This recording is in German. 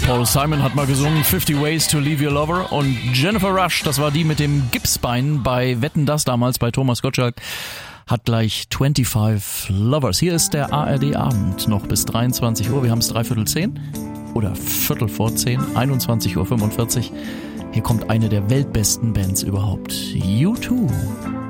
Paul Simon hat mal gesungen 50 Ways to Leave Your Lover und Jennifer Rush, das war die mit dem Gipsbein bei Wetten, das damals bei Thomas Gottschalk, hat gleich 25 Lovers. Hier ist der ARD Abend noch bis 23 Uhr. Wir haben es 9:45 oder 9:45, 21:45 Uhr. Hier kommt eine der weltbesten Bands überhaupt. U2.